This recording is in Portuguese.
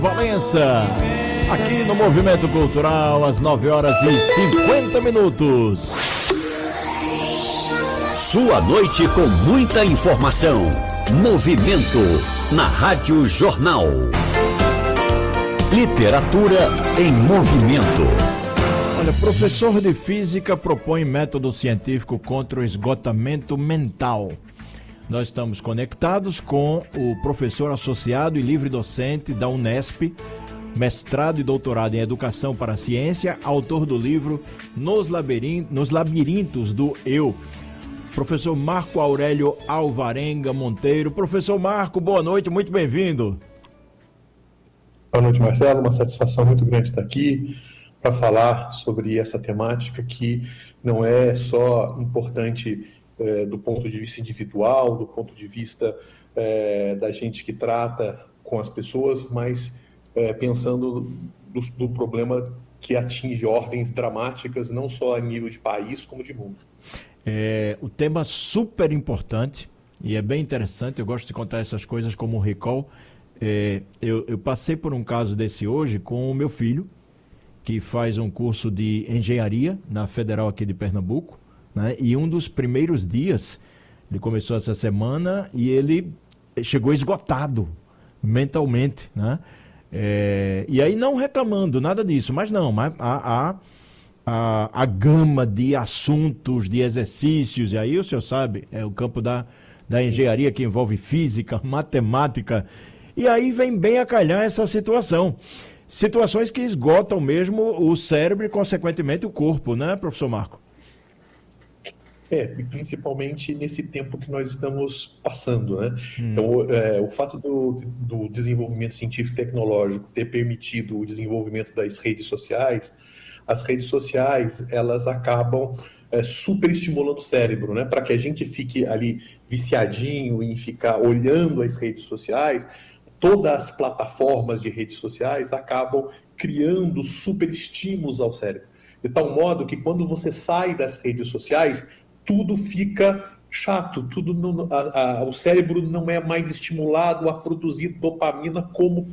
Valença, aqui no Movimento Cultural, às 9 horas e 50 minutos. Sua noite com muita informação. Movimento na Rádio Jornal. Literatura em movimento. Olha, professor de física propõe método científico contra o esgotamento mental. Nós estamos conectados com o professor associado e livre docente da Unesp, mestrado e doutorado em Educação para a Ciência, autor do livro Nos Labirintos do Eu, professor Marco Aurélio Alvarenga Monteiro. Professor Marco, boa noite, muito bem-vindo. Boa noite, Marcelo. Uma satisfação muito grande estar aqui para falar sobre essa temática que não é só importante do ponto de vista individual, do ponto de vista da gente que trata com as pessoas, mas pensando do problema que atinge ordens dramáticas, não só a nível de país, como de mundo. O tema super importante e é bem interessante, eu gosto de contar essas coisas como um recall. Eu passei por um caso desse hoje com o meu filho, que faz um curso de engenharia na Federal aqui de Pernambuco, né? E um dos primeiros dias, ele começou essa semana e ele chegou esgotado mentalmente, né? E aí não reclamando, nada disso, mas a gama de assuntos, de exercícios, e aí o senhor sabe, é o campo da engenharia que envolve física, matemática, e aí vem bem a calhar essa situação. Situações que esgotam mesmo o cérebro e, consequentemente, o corpo, né, professor Marco? E principalmente nesse tempo que nós estamos passando, né? Então, o fato do desenvolvimento científico e tecnológico ter permitido o desenvolvimento das redes sociais, as redes sociais, elas acabam superestimulando o cérebro, né? Para que a gente fique ali viciadinho em ficar olhando as redes sociais, todas as plataformas de redes sociais acabam criando superestímulos ao cérebro. De tal modo que quando você sai das redes sociais, tudo fica chato, o cérebro não é mais estimulado a produzir dopamina como